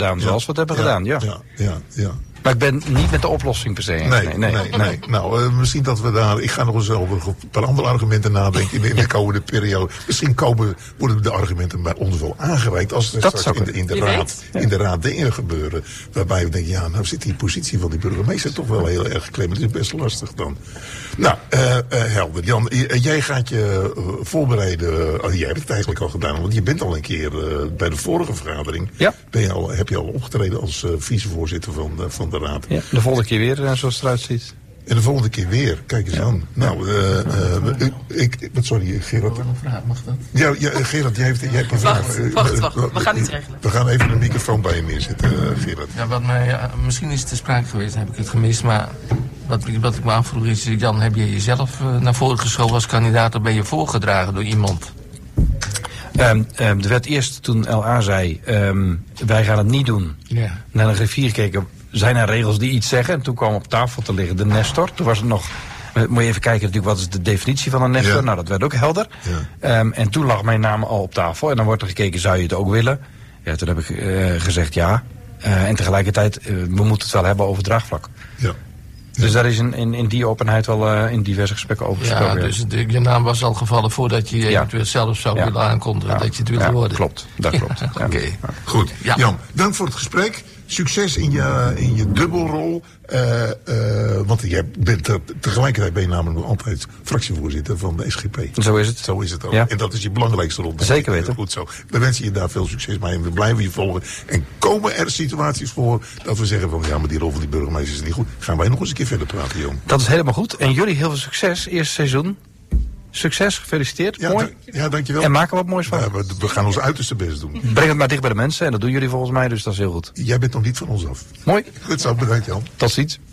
gedaan zoals we het hebben gedaan, ja. Ja. Maar ik ben niet met de oplossing per se eens. Nee. Nou, misschien dat we daar... Ik ga nog eens over een paar andere argumenten nadenken in de komende periode. Misschien worden de argumenten bij ons wel aangereikt als er straks in de raad dingen gebeuren. Waarbij we denken, ja, nou zit die positie van die burgemeester toch wel heel erg geklemd. Het is best lastig dan. Nou, helder. Jan, jij gaat je voorbereiden. Jij hebt het eigenlijk al gedaan, want je bent al een keer bij de vorige vergadering. Ja. Heb je al opgetreden als vicevoorzitter van de raad. Ja, de volgende keer weer, zoals het eruit ziet. En de volgende keer weer, kijk eens aan. Nou, sorry, Gerard. Een vraag, mag dat? Ja, Gerard, jij hebt een vraag. Wacht, we gaan iets regelen. We gaan even een microfoon bij je neerzetten, Gerard. Ja, misschien is het te sprake geweest, heb ik het gemist, maar wat ik me afvroeg is, Jan, heb je jezelf naar voren geschoven als kandidaat, of ben je voorgedragen door iemand? Er werd eerst, toen LA zei, wij gaan het niet doen, naar de griffier gekeken, zijn er regels die iets zeggen? En toen kwam op tafel te liggen de Nestor. Toen was het nog, moet je even kijken natuurlijk, wat is de definitie van een Nestor? Ja. Nou, dat werd ook helder. Ja. En toen lag mijn naam al op tafel. En dan wordt er gekeken, zou je het ook willen? Ja, toen heb ik gezegd ja. En tegelijkertijd, we moeten het wel hebben over draagvlak. Ja. Dus daar is in die openheid wel in diverse gesprekken over gesproken. Ja, dus je naam was al gevallen voordat je eventueel zelf zou willen aankondigen dat je het wilde worden. Klopt, dat klopt. Oké. Goed. Ja. Jan, dank voor het gesprek. Succes in je dubbelrol. Want jij bent tegelijkertijd ben je namelijk nog altijd fractievoorzitter van de SGP. Zo is het. Zo is het ook. Ja. En dat is je belangrijkste rol. Zeker weten. Goed zo. We wensen je daar veel succes mee en we blijven je volgen. En komen er situaties voor dat we zeggen van ja, maar die rol van die burgemeester is niet goed. Gaan wij nog eens een keer verder praten, Jan. Dat is helemaal goed. En jullie heel veel succes. Eerste seizoen. Succes, gefeliciteerd. Ja, mooi. Ja, dankjewel. En maken wat moois van. Ja, we gaan ons uiterste best doen. Breng het maar dicht bij de mensen en dat doen jullie volgens mij, dus dat is heel goed. Jij bent nog niet van ons af. Mooi. Goed zo, bedankt Jan. Tot ziens.